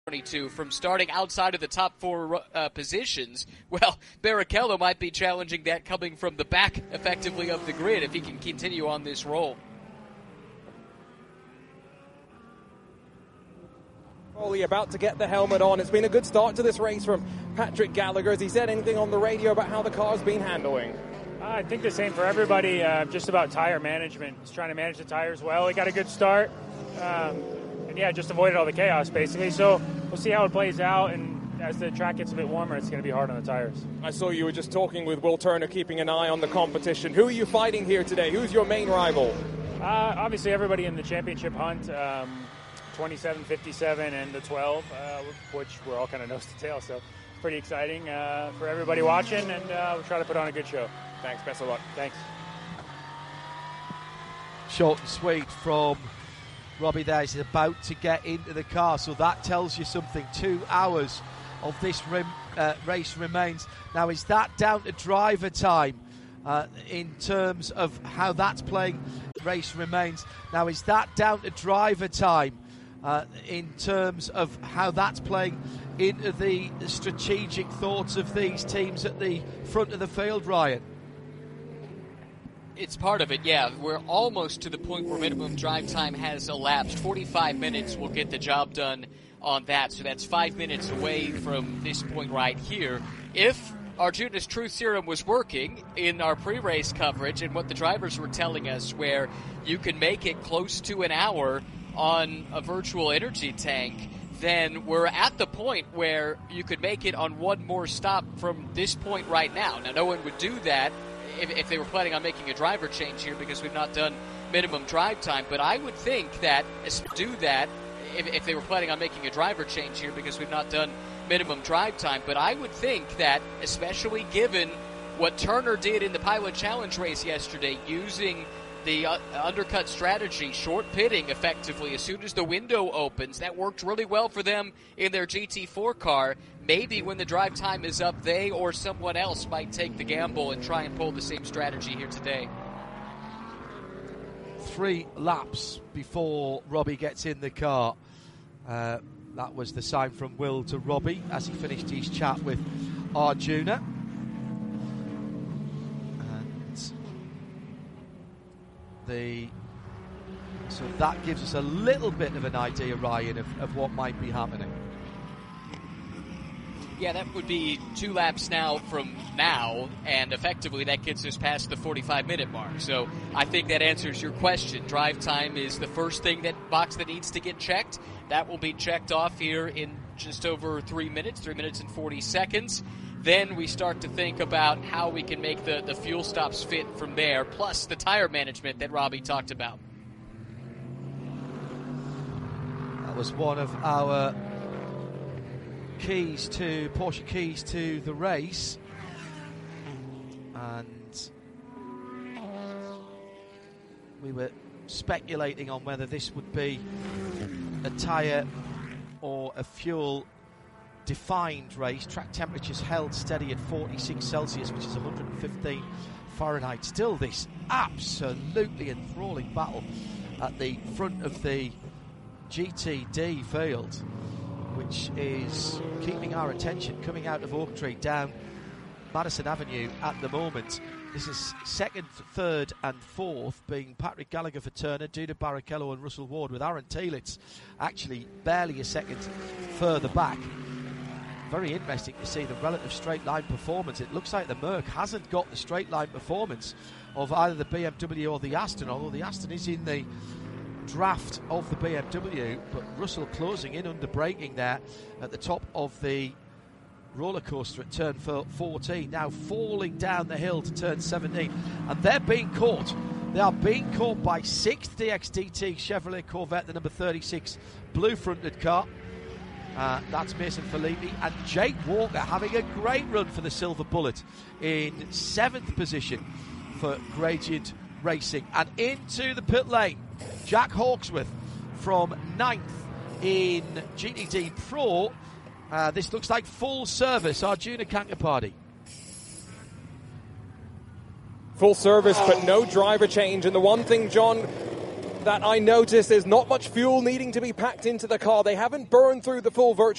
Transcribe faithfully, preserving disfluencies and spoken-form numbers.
twenty-two from starting outside of the top four uh, positions, well, Barrichello might be challenging that coming from the back, effectively, of the grid if he can continue on this roll. Foley about to get the helmet on. It's been a good start to this race from Patrick Gallagher. Has he said anything on the radio about how the car's been handling? I think the same for everybody, uh, just about tire management. He's trying to manage the tires well. He got a good start. Um, and, yeah, just avoided all the chaos, basically. So we'll see how it plays out. And as the track gets a bit warmer, it's going to be hard on the tires. I saw you were just talking with Will Turner, keeping an eye on the competition. Who are you fighting here today? Who's your main rival? Uh, obviously, everybody in the championship hunt. Um, twenty-seven, fifty-seven, and the twelve, uh, which we're all kind of nose to tail. So it's pretty exciting uh, for everybody watching, and uh, we'll try to put on a good show. Thanks. Best of luck. Thanks. Short and sweet from Robbie there. He's about to get into the car, so that tells you something. Two hours of this rim, uh, race remains. Now, is that down to driver time uh, in terms of how that's playing? Race remains. Now, is that down to driver time uh, in terms of how that's playing into the strategic thoughts of these teams at the front of the field, Ryan? It's part of it, yeah. We're almost to the point where minimum drive time has elapsed. forty-five minutes will get the job done on that, so that's five minutes away from this point right here. If Arjuna's Truth Serum was working in our pre-race coverage and what the drivers were telling us, where you can make it close to an hour on a virtual energy tank, then we're at the point where you could make it on one more stop from this point right now. Now, no one would do that if, if they were planning on making a driver change here, because we've not done minimum drive time, but I would think that do that if, if they were planning on making a driver change here, because we've not done minimum drive time, but I would think that, especially given what Turner did in the Pilot Challenge race yesterday, using the uh, undercut strategy, short pitting effectively as soon as the window opens, that worked really well for them in their G T four car. Maybe when the drive time is up, they or someone else might take the gamble and try and pull the same strategy here today. Three laps before Robbie gets in the car. Uh, that was the sign from Will to Robbie as he finished his chat with Arjuna. And the so that gives us a little bit of an idea, Ryan, of, of what might be happening. Yeah, that would be two laps now from now, and effectively that gets us past the forty-five minute mark. So I think that answers your question. Drive time is the first thing that box that needs to get checked. That will be checked off here in just over three minutes, three minutes and forty seconds. Then we start to think about how we can make the, the fuel stops fit from there, plus the tire management that Robbie talked about. That was one of our keys to Porsche keys to the race, and we were speculating on whether this would be a tyre or a fuel defined race. Track temperatures held steady at forty-six Celsius, which is one hundred fifteen Fahrenheit. Still this absolutely enthralling battle at the front of the G T D field, which is keeping our attention coming out of Oak Tree down Madison Avenue at the moment. This is second, third and fourth being Patrick Gallagher for Turner, Duda Barrichello and Russell Ward, with Aaron Telitz actually barely a second further back. Very interesting to see the relative straight line performance. It looks like the Merc hasn't got the straight line performance of either the B M W or the Aston, although the Aston is in the draft of the B M W, but Russell closing in under braking there at the top of the roller coaster at turn fourteen, now falling down the hill to turn seventeen, and they're being caught. They are being caught by sixth D X D T Chevrolet Corvette, the number thirty-six blue fronted car. Uh, that's Mason Filippi, and Jake Walker having a great run for the Silver Bullet in seventh position for Gradient Racing. And into the pit lane, Jack Hawksworth from ninth in G T D Pro. Uh, this looks like full service Arjuna Kankapati. Full service, but no driver change. And the one thing, John, that I noticed is not much fuel needing to be packed into the car. They haven't burned through the full virtual